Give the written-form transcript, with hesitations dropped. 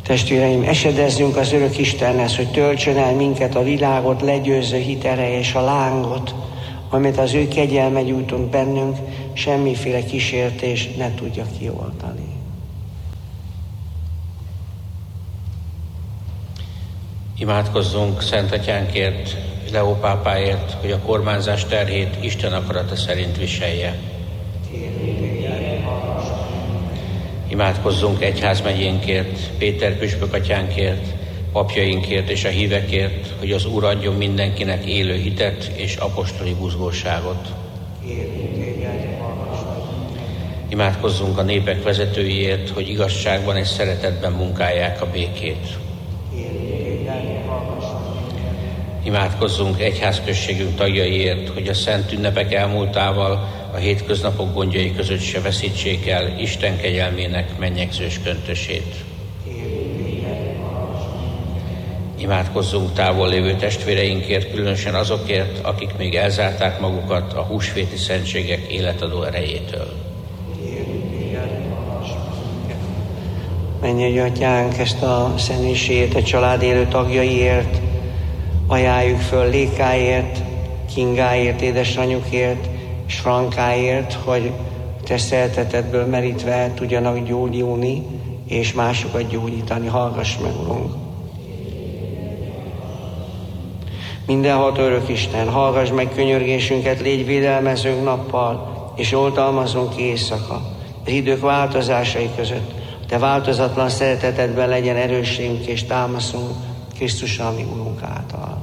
Testvéreim, esedezzünk az örök Istenhez, hogy töltsön el minket a világot legyőző hit ereje és a lángot, amit az ő kegyelme gyújtott bennünk, semmiféle kísértés ne tudja kioltani. Imádkozzunk Szent Atyánkért, Leó pápáért, hogy a kormányzás terhét Isten akarata szerint viselje. Imádkozzunk egyházmegyénkért, Péter püspök atyánkért, papjainkért és a hívekért, hogy az Úr adjon mindenkinek élő hitet és apostoli buzgóságot. Imádkozzunk a népek vezetőiért, hogy igazságban és szeretetben munkálják a békét. Imádkozzunk egyházközségünk tagjaiért, hogy a szent ünnepek elmúltával a hétköznapok gondjai között se veszítsék el Isten kegyelmének mennyegzős köntösét. Imádkozzunk távol lévő testvéreinkért, különösen azokért, akik még elzárták magukat a húsvéti szentségek életadó erejétől. Mennyei Atyánk, ezt a személyiségét a család élő tagjaiért ajánljuk föl Lékáért, Kingáért, édesanyjukért és Frankáért, hogy te szeretetedből merítve tudjanak gyógyulni és másokat gyógyítani. Hallgass meg, Urunk! Mindenható örök Isten, hallgass meg könyörgésünket, légy védelmezőnk nappal, és oltalmazunk ki éjszaka. Az idők változásai között te változatlan szeretetedben legyen erősségünk és támaszunk Krisztus, ami Urunk által.